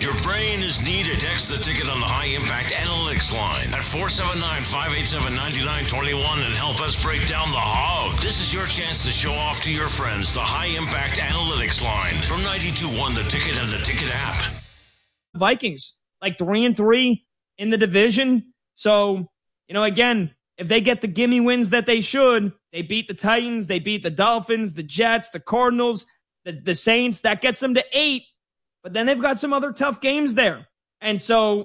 Your brain is needed. Text the ticket on the High Impact Analytics line at 479-587-9921 and help us break down the hog. This is your chance to show off to your friends the High Impact Analytics line from 92.1 The Ticket and the Ticket app. Vikings, like 3-3 in the division. So, again, if they get the gimme wins that they should, they beat the Titans, they beat the Dolphins, the Jets, the Cardinals, the Saints, that gets them to 8. But then they've got some other tough games there. And so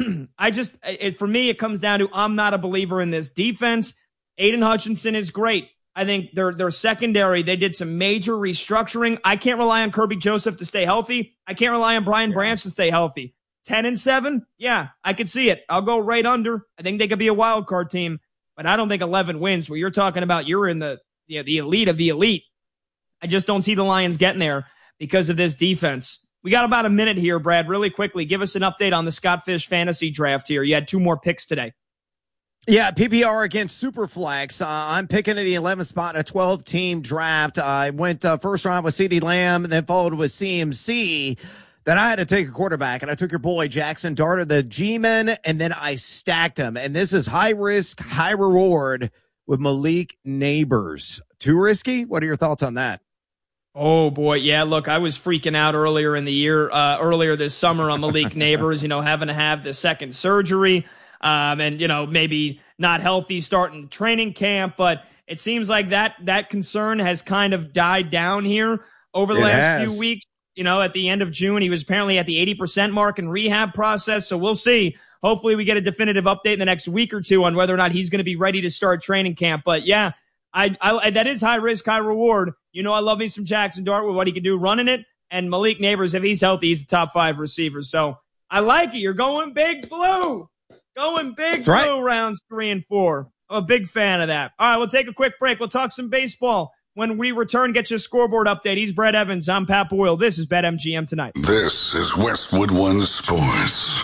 for me, it comes down to I'm not a believer in this defense. Aiden Hutchinson is great. I think their secondary, they did some major restructuring. I can't rely on Kirby Joseph to stay healthy. I can't rely on Brian Branch to stay healthy. 10-7, yeah, I could see it. I'll go right under. I think they could be a wild card team, but I don't think 11 wins where you're talking about you're in the elite of the elite. I just don't see the Lions getting there because of this defense. We got about a minute here, Brad. Really quickly, give us an update on the Scott Fish fantasy draft here. You had 2 more picks today. Yeah, PPR against Superflex. I'm picking in the 11th spot in a 12-team draft. I went first round with CeeDee Lamb and then followed with CMC. Then I had to take a quarterback, and I took your boy Jackson Dart of the G-Men, and then I stacked him. And this is high risk, high reward with Malik Neighbors. Too risky? What are your thoughts on that? Oh, boy. Yeah, look, I was freaking out earlier in the year, earlier this summer on Malik Neighbors, having to have the second surgery and, maybe not healthy starting training camp. But it seems like that concern has kind of died down here over the last few weeks. At the end of June, he was apparently at the 80% mark in rehab process. So we'll see. Hopefully we get a definitive update in the next week or two on whether or not he's going to be ready to start training camp. But yeah, I that is high risk, high reward. I love me some Jackson Dart with what he can do running it. And Malik Neighbors, if he's healthy, he's a top 5 receiver. So I like it. You're going big blue. Going big blue right. Rounds 3 and 4. I'm a big fan of that. All right, we'll take a quick break. We'll talk some baseball. When we return, get your scoreboard update. He's Brett Evans. I'm Pat Boyle. This is BetMGM Tonight. This is Westwood One Sports.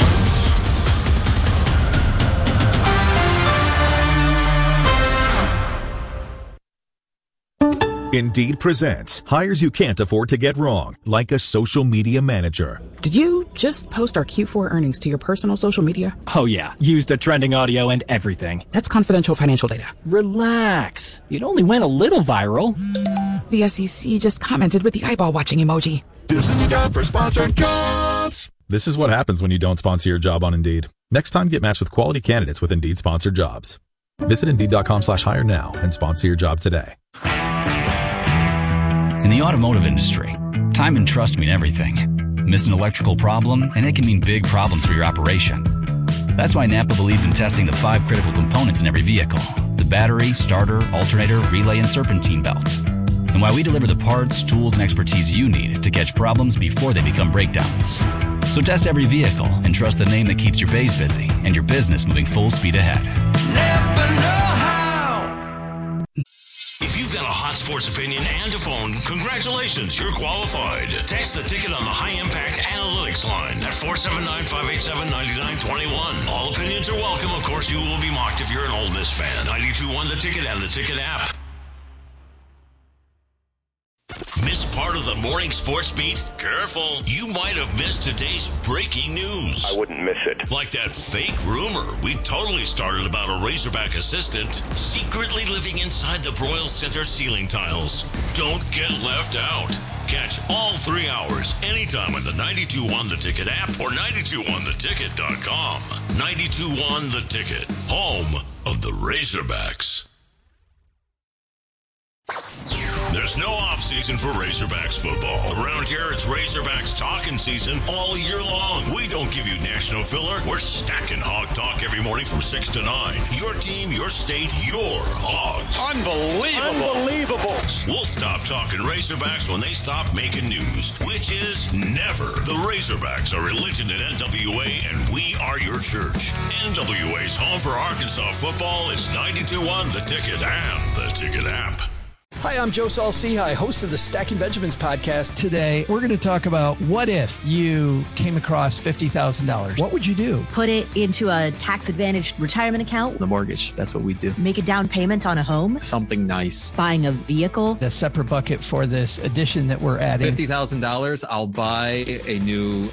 Indeed presents hires you can't afford to get wrong, like a social media manager. Did you just post our Q4 earnings to your personal social media? Oh yeah, used a trending audio and everything. That's confidential financial data. Relax. It only went a little viral. The SEC just commented with the eyeball watching emoji. This is a job for sponsored jobs. This is what happens when you don't sponsor your job on Indeed. Next time, get matched with quality candidates with Indeed sponsored jobs. Visit Indeed.com/hire now and sponsor your job today. In the automotive industry, time and trust mean everything. Miss an electrical problem, and it can mean big problems for your operation. That's why Napa believes in testing the 5 critical components in every vehicle: the battery, starter, alternator, relay, and serpentine belt. And why we deliver the parts, tools, and expertise you need to catch problems before they become breakdowns. So test every vehicle and trust the name that keeps your bays busy and your business moving full speed ahead. Napa know-how. If you've got a hot sports opinion and a phone, congratulations, you're qualified. Text the ticket on the High Impact Analytics line at 479-587-9921. All opinions are welcome. Of course, you will be mocked if you're an Ole Miss fan. 92.1 The Ticket and the Ticket app. Miss part of the morning sports beat? Careful. You might have missed today's breaking news. I wouldn't miss it. Like that fake rumor we totally started about a Razorback assistant secretly living inside the Broyles Center ceiling tiles. Don't get left out. Catch all 3 hours anytime on the 92.1 The Ticket app or 921theticket.com. 92.1 The Ticket, home of the Razorbacks. There's no off-season for Razorbacks football. Around here, it's Razorbacks talking season all year long. We don't give you national filler. We're stacking Hog Talk every morning from 6 to 9. Your team, your state, your Hogs. Unbelievable. We'll stop talking Razorbacks when they stop making news, which is never. The Razorbacks are religion at NWA, and we are your church. NWA's home for Arkansas football is 92.1 The Ticket and the Ticket app. Hi, I'm Joe Saul-Sehy, host of the Stacking Benjamins podcast. Today, we're going to talk about what if you came across $50,000. What would you do? Put it into a tax-advantaged retirement account. The mortgage, that's what we do. Make a down payment on a home. Something nice. Buying a vehicle. A separate bucket for this addition that we're adding. $50,000, I'll buy a new